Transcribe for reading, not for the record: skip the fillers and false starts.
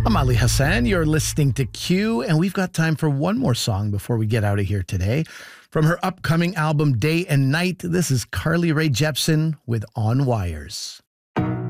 I'm Ali Hassan. You're listening to Q, and we've got time for one more song before we get out of here today. From her upcoming album Day and Night, this is Carly Rae Jepsen with On Wires.